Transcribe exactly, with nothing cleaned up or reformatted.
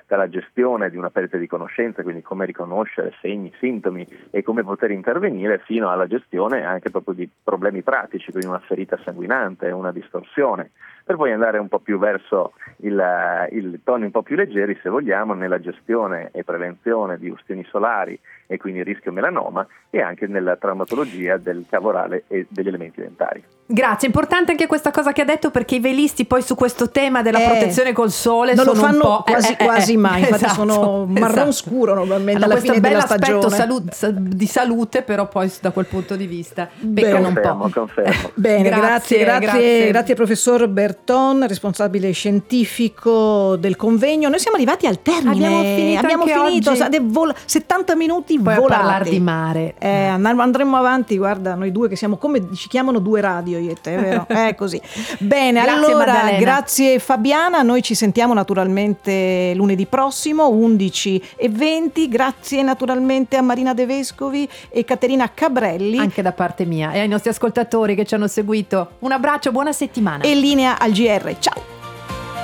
dalla gestione di una perdita di conoscenza, quindi come riconoscere segni, sintomi e come poter intervenire, fino alla gestione anche proprio di problemi pratici, quindi una ferita sanguinante, una distorsione, per poi andare un po' più verso il, il toni un po' più leggeri, se vogliamo, nella gestione e prevenzione di ustioni solari e quindi rischio melanoma, e anche nella traumatologia del cavo orale e degli elementi dentari. Grazie, importante anche questa cosa che ha detto, perché i velisti poi su questo tema della eh, protezione col sole non sono lo fanno un po' quasi eh, eh, quasi mai, infatti esatto, sono marron esatto. scuro normalmente hanno alla questo fine bel della aspetto stagione. salu- di salute, però poi da quel punto di vista Bene. peccano un Confermo, po'. confermo. Bene, grazie, Grazie, grazie, grazie. grazie professor Berton, responsabile scientifico del convegno. Noi siamo arrivati al termine. Abbiamo finito Abbiamo anche finito, oggi. sa- de- vol- settanta minuti Poi a volati. parlare di mare. Eh, and- andremo avanti, guarda, noi due che siamo come ci chiamano due radio, io e te, vero? È così. Bene, Grazie, allora, Maddalena. grazie Fabiana, noi ci sentiamo naturalmente lunedì prossimo, undici e venti. Grazie naturalmente a Marina De Vescovi e Caterina Cabrelli. Anche da parte mia e ai nostri ascoltatori che ci hanno seguito. Un abbraccio, buona settimana. E linea al G R. Ciao!